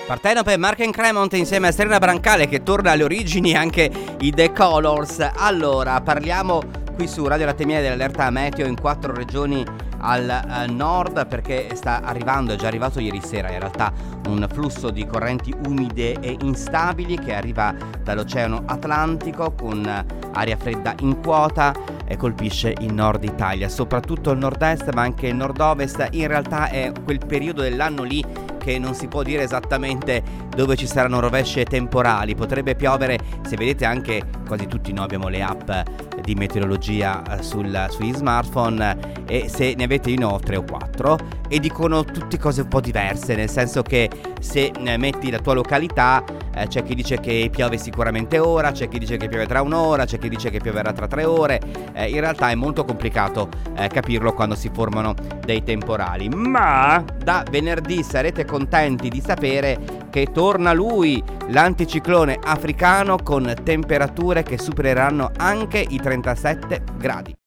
Partenope e Mark Cremont insieme a Serena Brancale che torna alle origini, anche i The Colors. Allora, parliamo qui su Radio Latte Miele dell'allerta meteo in 4 regioni al nord, perché è già arrivato ieri sera in realtà un flusso di correnti umide e instabili che arriva dall'Oceano Atlantico con aria fredda in quota e colpisce il nord Italia, soprattutto il nord-est ma anche il nord-ovest. In realtà è quel periodo dell'anno lì che non si può dire esattamente dove ci saranno rovesce temporali. Potrebbe piovere, se vedete anche quasi tutti noi abbiamo le app di meteorologia sui smartphone, e se ne avete io 3 o 4 e dicono tutte cose un po' diverse, nel senso che se metti la tua località c'è chi dice che piove sicuramente ora, c'è chi dice che piove tra un'ora, c'è chi dice che pioverà tra 3 ore. In realtà è molto complicato capirlo quando si formano dei temporali, ma da venerdì sarete contenti di sapere che torna lui, l'anticiclone africano, con temperature che supereranno anche i 37 gradi.